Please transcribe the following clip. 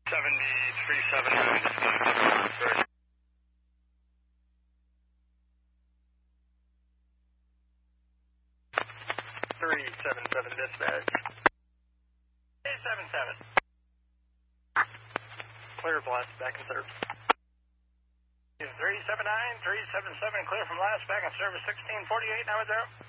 7379 dispatch. 377 dispatch. 877. Clear blast, back in service. 379, 377, clear from last, back in service 1648, now 0.